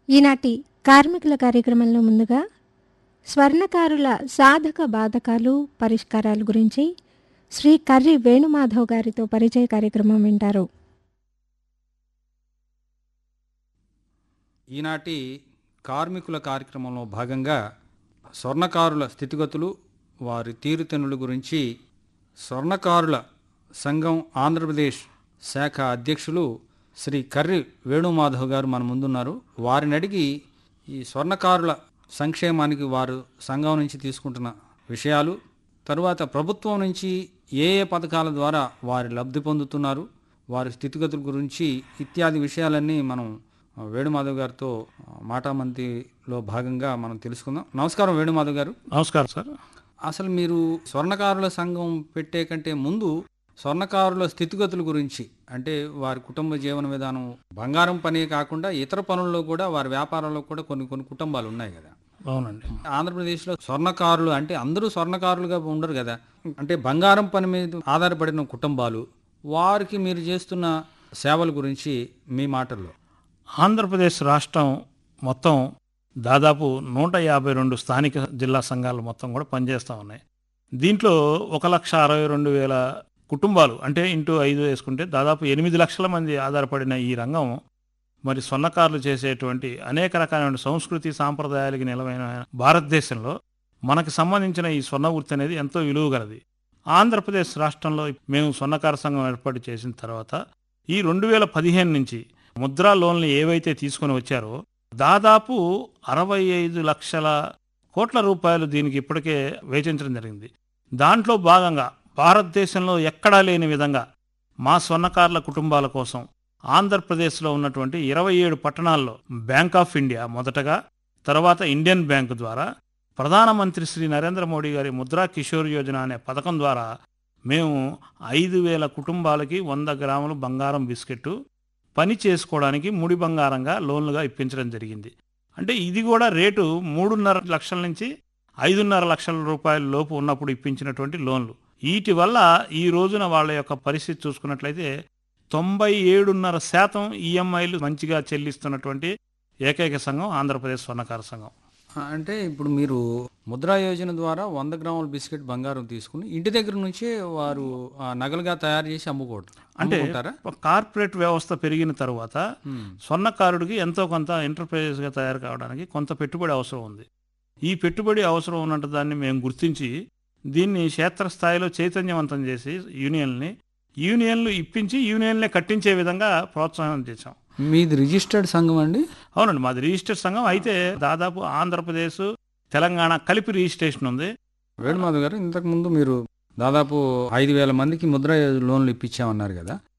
ఈనాటి కార్మికుల కార్యక్రమంలో ముందుగా స్వర్ణకారుల సాధక బాధకాలు పరిష్కారాల గురించి శ్రీ కర్రి వేణుమాధవ్ గారితో పరిచయ కార్యక్రమం వింటారు. ఈనాటి కార్మికుల కార్యక్రమంలో భాగంగా స్వర్ణకారుల స్థితిగతులు, వారి తీరుతెన్నుల గురించి స్వర్ణకారుల సంఘం ఆంధ్రప్రదేశ్ శాఖ అధ్యక్షులు శ్రీ కర్రి వేణుమాధవ్ గారు మన ముందున్నారు. వారిని అడిగి ఈ స్వర్ణకారుల సంక్షేమానికి వారు సంఘం నుంచి తీసుకుంటున్న విషయాలు, తరువాత ప్రభుత్వం నుంచి ఏ ఏ పథకాల ద్వారా వారి లబ్ధి పొందుతున్నారు, వారి స్థితిగతుల గురించి ఇత్యాది విషయాలన్నీ మనం వేణుమాధవ్ గారితో మాటామంతిలో భాగంగా మనం తెలుసుకుందాం. నమస్కారం వేణుమాధవ్ గారు. నమస్కారం సార్. అసలు మీరు స్వర్ణకారుల సంఘం పెట్టే కంటే ముందు స్వర్ణకారుల స్థితిగతుల గురించి, అంటే వారి కుటుంబ జీవన విధానం, బంగారం పనే కాకుండా ఇతర పనుల్లో కూడా, వారి వ్యాపారంలో కూడా కొన్ని కొన్ని కుటుంబాలు ఉన్నాయి కదా. అవునండి. ఆంధ్రప్రదేశ్లో స్వర్ణకారులు అంటే అందరూ స్వర్ణకారులుగా ఉండరు కదా, అంటే బంగారం పని మీద ఆధారపడిన కుటుంబాలు, వారికి మీరు చేస్తున్న సేవల గురించి మీ మాటల్లో. ఆంధ్రప్రదేశ్ రాష్ట్రం మొత్తం దాదాపు 152 స్థానిక జిల్లా సంఘాలు మొత్తం కూడా పనిచేస్తూ ఉన్నాయి. దీంట్లో 1,62,000 కుటుంబాలు, అంటే ఇంటూ 5 వేసుకుంటే దాదాపు 8 లక్షల మంది ఆధారపడిన ఈ రంగం మరి స్వర్ణకారులు చేసేటువంటి అనేక రకాలైన సంస్కృతి సాంప్రదాయాలకి నిలవైన భారతదేశంలో మనకు సంబంధించిన ఈ స్వర్ణ వృత్తి అనేది ఎంతో విలువ గలది. ఆంధ్రప్రదేశ్ రాష్ట్రంలో మేము స్వర్ణకార సంఘం ఏర్పాటు చేసిన తర్వాత ఈ 2015 నుంచి ముద్రా లోన్లు ఏవైతే తీసుకొని వచ్చారో దాదాపు 65 లక్షల కోట్ల రూపాయలు దీనికి ఇప్పటికే వేచించడం జరిగింది. దాంట్లో భాగంగా భారతదేశంలో ఎక్కడా లేని విధంగా మా స్వర్ణకారుల కుటుంబాల కోసం ఆంధ్రప్రదేశ్లో ఉన్నటువంటి 27 పట్టణాల్లో బ్యాంక్ ఆఫ్ ఇండియా మొదటగా, తర్వాత ఇండియన్ బ్యాంక్ ద్వారా ప్రధానమంత్రి శ్రీ నరేంద్ర మోడీ గారి ముద్రా కిషోర్ యోజన అనే పథకం ద్వారా మేము 5,000 కుటుంబాలకి 100 గ్రాములు బంగారం బిస్కెట్టు పని చేసుకోవడానికి ముడి బంగారంగా లోన్లుగా ఇప్పించడం జరిగింది. అంటే ఇది కూడా రేటు 3.5 లక్షల నుంచి 5.5 లక్షల రూపాయల లోపు ఉన్నప్పుడు ఇప్పించినటువంటి లోన్లు. వీటి వల్ల ఈ రోజున వాళ్ళ యొక్క పరిస్థితి చూసుకున్నట్లయితే 97.5% ఈఎంఐలు మంచిగా చెల్లిస్తున్నటువంటి ఏకైక సంఘం ఆంధ్రప్రదేశ్ స్వర్ణకార సంఘం. అంటే ఇప్పుడు మీరు ముద్రా యోజన ద్వారా 100 గ్రాముల బిస్కెట్ బంగారం తీసుకుని ఇంటి దగ్గర నుంచే వారు నగలుగా తయారు చేసి అంటే కార్పొరేట్ వ్యవస్థ పెరిగిన తర్వాత స్వర్ణకారుడికి ఎంతో కొంత ఎంటర్ప్రైజెస్గా తయారు కావడానికి కొంత పెట్టుబడి అవసరం ఉంది. ఈ పెట్టుబడి అవసరం ఉన్నట్టు దాన్ని మేము గుర్తించి దీన్ని క్షేత్రస్థాయిలో చైతన్యవంతం చేసి యూనియన్లు ఇప్పించి యూనియన్లే కట్టించే విధంగా ప్రోత్సాహం చేశాం. మీది రిజిస్టర్డ్ సంఘం అండి? అవునండి, మాది రిజిస్టర్డ్ సంఘం. అయితే దాదాపు ఆంధ్రప్రదేశ్, తెలంగాణ కలిపి రిజిస్ట్రేషన్ ఉంది. వేణుమాధవ్ గారు, ఇంతకుముందు మీరు దాదాపు 5,000 మందికి ముద్రా లోన్లు ఇప్పించామన్నారు కదా,